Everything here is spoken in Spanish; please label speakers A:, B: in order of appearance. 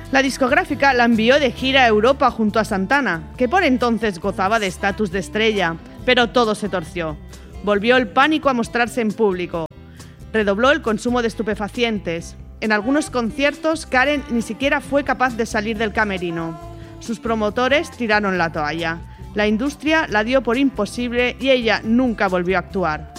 A: La discográfica la envió de gira a Europa junto a Santana, que por entonces gozaba de estatus de estrella, pero todo se torció. Volvió el pánico a mostrarse en público. Redobló el consumo de estupefacientes. En algunos conciertos, Karen ni siquiera fue capaz de salir del camerino. Sus promotores tiraron la toalla. La industria la dio por imposible y ella nunca volvió a actuar.